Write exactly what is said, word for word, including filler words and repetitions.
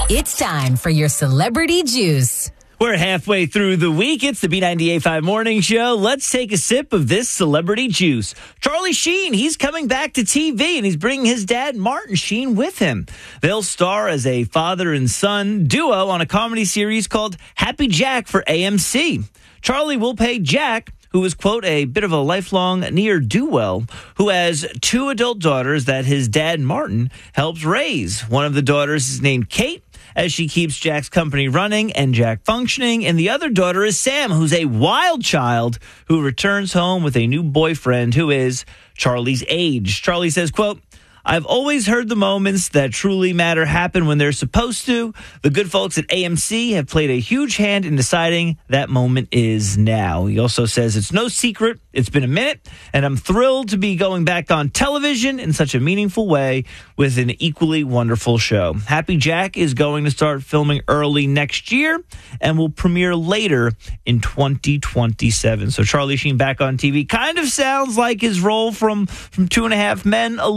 It's time for your Celebrity Juice. We're halfway through the week. It's the B ninety-eight point five Morning Show. Let's take a sip of this celebrity juice. Charlie Sheen, he's coming back to T V, and he's bringing his dad, Martin Sheen, with him. They'll star as a father and son duo on a comedy series called Happy Jack for A M C. Charlie will play Jack, who is, quote, a bit of a lifelong ne'er-do-well, who has two adult daughters that his dad, Martin, helps raise. One of the daughters is named Kate, as she keeps Jack's company running and Jack functioning. And the other daughter is Sam, who's a wild child who returns home with a new boyfriend who is Charlie's age. Charlie says, quote, I've always heard the moments that truly matter happen when they're supposed to. The good folks at A M C have played a huge hand in deciding that moment is now. He also says it's no secret. It's been a minute, and I'm thrilled to be going back on television in such a meaningful way with an equally wonderful show. Happy Jack is going to start filming early next year and will premiere later in twenty twenty-seven. So Charlie Sheen back on T V kind of sounds like his role from, from Two and a Half Men a